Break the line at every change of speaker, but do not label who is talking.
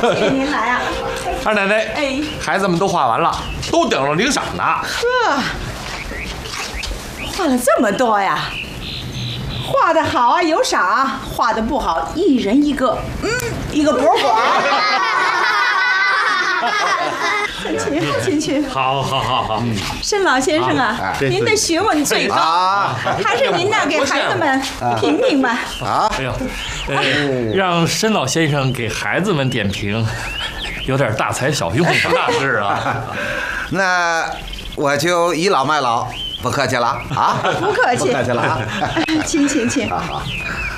谢谢您来啊。
二奶奶，
哎，
孩子们都画完了，都等着领赏呢。
呵，画了这么多呀？画的好啊有赏，画的不好一人一个，一个跛跛。进去。
好。
申老先生啊，您的学问最高，还是您那给孩子们评评吧。
哎呦，让申老先生给孩子们点评，有点大材小用。那是啊。
那我就倚老卖老，不客气了啊。
不客气，
不客气了啊。
请。